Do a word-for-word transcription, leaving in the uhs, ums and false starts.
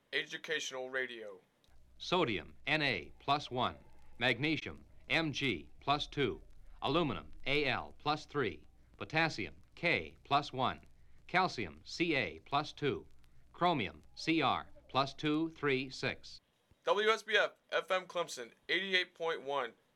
Educational Radio. Sodium, Na, plus one. Magnesium, Mg, plus two. Aluminum, Al, plus three. Potassium, K, plus one. Calcium, Ca, plus two. Chromium, Cr, plus two, three, six. W S B F F M Clemson, eighty-eight point one